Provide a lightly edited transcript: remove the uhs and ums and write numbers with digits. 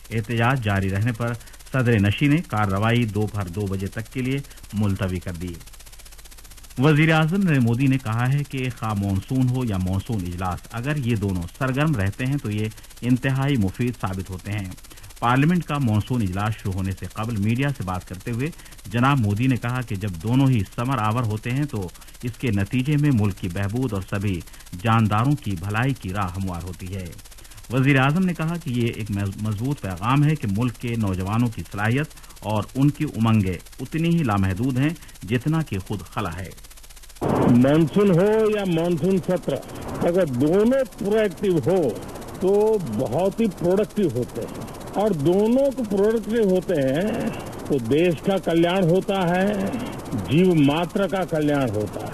एहतजाज जारी रहने पर सदर नशीं ने कार्रवाई दोपहर 2 बजे तक के लिए मुलतवी कर दी। वज़ीर-ए-आज़म नरेंद्र मोदी ने कहा है कि खा मानसून हो या मानसून इजलास, अगर ये दोनों सरगर्म रहते हैं तो ये इंतहाई मुफीद साबित होते हैं। पार्लियामेंट का मानसून इजलास शुरू होने से कबल मीडिया से बात करते हुए जनाब मोदी ने कहा कि जब दोनों ही समर आवर होते हैं तो इसके नतीजे में मुल्क की बहबूद और सभी जानदारों की भलाई की राह हमवार होती है। वज़ीर-ए-आज़म ने कहा कि ये एक मजबूत पैगाम है कि मुल्क के नौजवानों की सलाहियत और उनकी उमंगें उतनी ही लामहदूद हैं जितना कि खुद खला है। मानसून हो या मानसून सत्र, अगर दोनों प्रोएक्टिव हो तो बहुत ही प्रोडक्टिव होते हैं, और दोनों को प्रोडक्टिव होते हैं तो देश का कल्याण होता है, जीव मात्र का कल्याण होता है।